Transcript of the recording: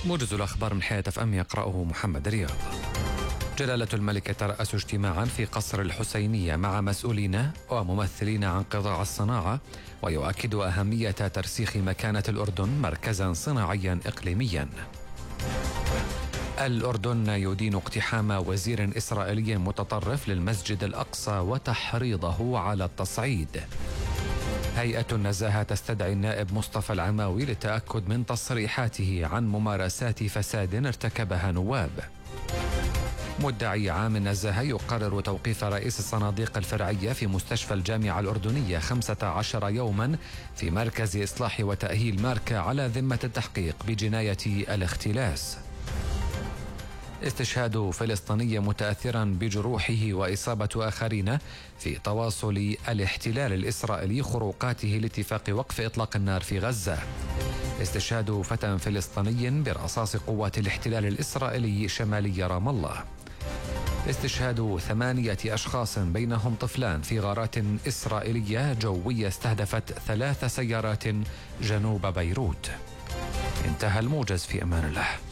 موجز الأخبار من حياة FM يقرأه محمد رياض. جلالة الملك يترأس اجتماعا في قصر الحسينية مع مسؤولين وممثلين عن قطاع الصناعة، ويؤكد أهمية ترسيخ مكانة الأردن مركزا صناعيا إقليميا. الأردن يدين اقتحام وزير إسرائيلي متطرف للمسجد الأقصى وتحريضه على التصعيد. هيئة النزاهة تستدعي النائب مصطفى العماوي للتأكد من تصريحاته عن ممارسات فساد ارتكبها نواب. مدعي عام النزاهة يقرر توقيف رئيس الصناديق الفرعية في مستشفى الجامعة الأردنية 15 يوما في مركز إصلاح وتأهيل ماركا على ذمة التحقيق بجناية الاختلاس. استشهاد فلسطيني متأثرا بجروحه وإصابة آخرين في تواصل الاحتلال الإسرائيلي خروقاته لاتفاق وقف إطلاق النار في غزة. استشهاد فتى فلسطيني برصاص قوات الاحتلال الإسرائيلي شمالي رام الله. استشهاد 8 أشخاص بينهم طفلان في غارات إسرائيلية جوية استهدفت 3 سيارات جنوب بيروت. انتهى الموجز، في أمان الله.